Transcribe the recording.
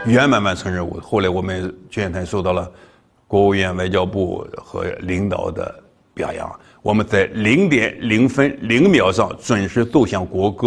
圆满完成任务。后来我们劝业团受到了国务院外交部和领导的表扬，我们在0.0分0秒上准时奏响国歌。